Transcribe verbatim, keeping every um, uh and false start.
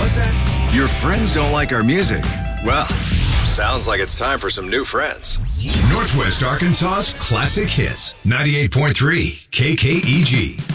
What's that? Your friends don't like our music. Well, sounds like it's time for some new friends. Northwest Arkansas's Classic Hits, ninety-eight point three K K E G.